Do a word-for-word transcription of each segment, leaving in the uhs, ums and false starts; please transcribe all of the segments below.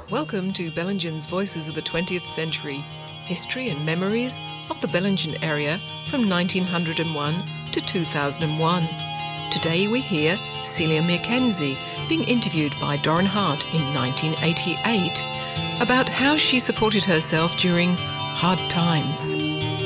Welcome to Bellingen's Voices of the twentieth Century, history and memories of the Bellingen area from nineteen oh one to two thousand one. Today we hear Celia Mackenzie being interviewed by Doran Hart in nineteen eighty-eight about how she supported herself during hard times.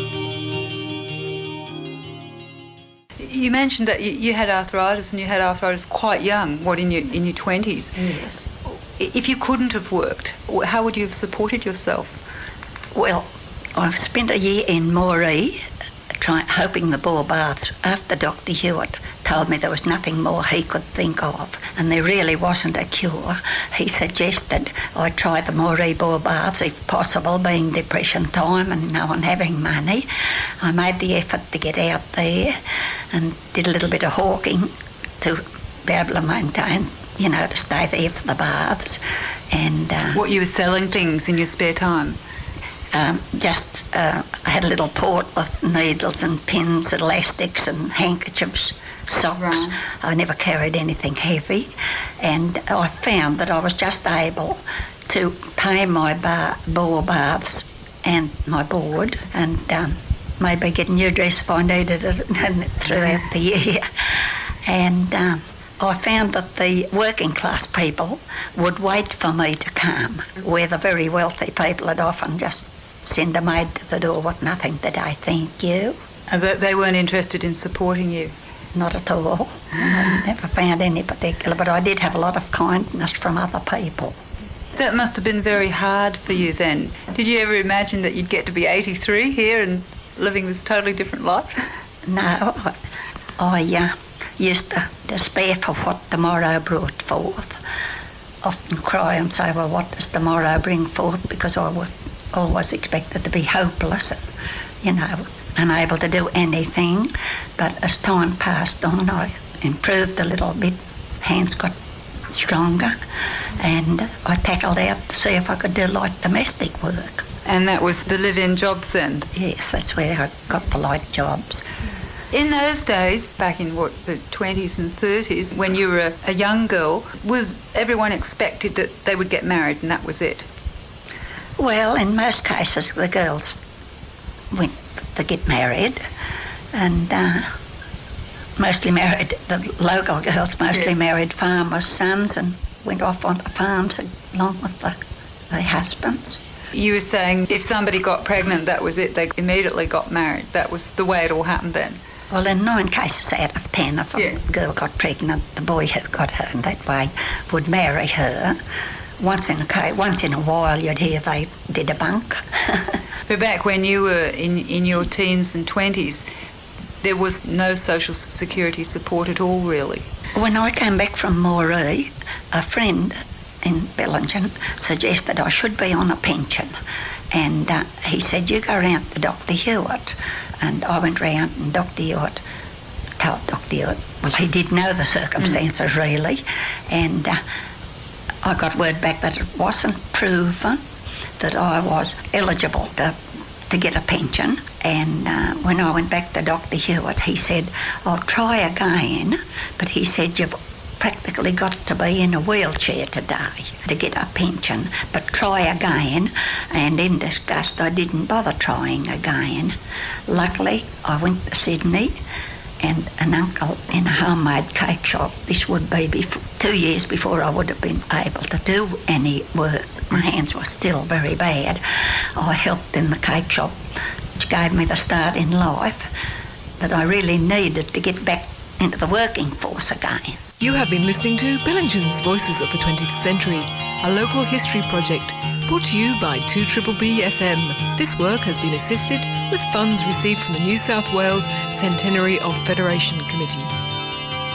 You mentioned that you, you had arthritis, and you had arthritis quite young, what, in your in your twenties? Yes. If you couldn't have worked, how would you have supported yourself? Well, I've spent a year in Moree try, hoping the bore baths after Doctor Hewitt told me there was nothing more he could think of and there really wasn't a cure. He suggested I try the Moree bore baths if possible, being depression time and no one having money. I made the effort to get out there and did a little bit of hawking to be able to maintain, you know, to stay there for the baths. And uh, what, you were selling things in your spare time? Um, just, uh, I had a little port with needles and pins, elastics and handkerchiefs, socks. Right. I never carried anything heavy. And I found that I was just able to pay my bar, bore baths and my board and um, maybe get a new dress if I needed it throughout the year. And Um, I found that the working class people would wait for me to come, where the very wealthy people had often just send a maid to the door with nothing to say thank you. And they weren't interested in supporting you? Not at all. I never found any particular, but I did have a lot of kindness from other people. That must have been very hard for you then. Did you ever imagine that you'd get to be eighty-three here and living this totally different life? No, I... I uh, used to despair for what tomorrow brought forth. Often cry and say, well, what does tomorrow bring forth? Because I was always expected to be hopeless and, you know, unable to do anything. But as time passed on, I improved a little bit. Hands got stronger and I tackled out to see if I could do light domestic work. And that was the live-in jobs then? Yes, that's where I got the light jobs. In those days, back in what, the twenties and thirties, when you were a, a young girl, was everyone expected that they would get married and that was it? Well, in most cases, the girls went to get married and uh, mostly married, the local girls mostly yeah. married farmers' sons and went off onto farms along with the, their husbands. You were saying if somebody got pregnant, that was it, they immediately got married. That was the way it all happened then? Well, in nine cases out of ten, if yeah. a girl got pregnant, the boy who got her in that way would marry her. Once in a case, once in a while, you'd hear they did a bunk. But back when you were in, in your teens and twenties, there was no social security support at all, really? When I came back from Moree, a friend in Bellingen suggested I should be on a pension. And uh, he said, you go round to Doctor Hewitt. And I went round and Doctor Hewitt told Doctor Hewitt, well, he did know the circumstances mm. really. And uh, I got word back that it wasn't proven that I was eligible to, to get a pension. And uh, when I went back to Doctor Hewitt, he said, I'll try again. But he said, you've practically got to be in a wheelchair today to get a pension, but try again. And in disgust, I didn't bother trying again. Luckily, I went to Sydney and an uncle in a homemade cake shop. This would be before, two years before I would have been able to do any work. My hands were still very bad. I helped in the cake shop, which gave me the start in life that I really needed to get back into the working force again. You have been listening to Bellingen's Voices of the twentieth Century, a local history project brought to you by two B B B F M. This work has been assisted with funds received from the New South Wales Centenary of Federation Committee.